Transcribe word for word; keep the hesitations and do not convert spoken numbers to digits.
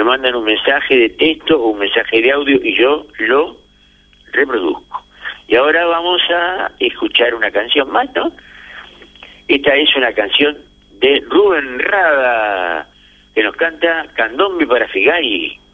mandan un mensaje de texto o un mensaje de audio y yo lo reproduzco. Y ahora vamos a escuchar una canción más, ¿no? Esta es una canción de Rubén Rada, que nos canta Candombe para Figari.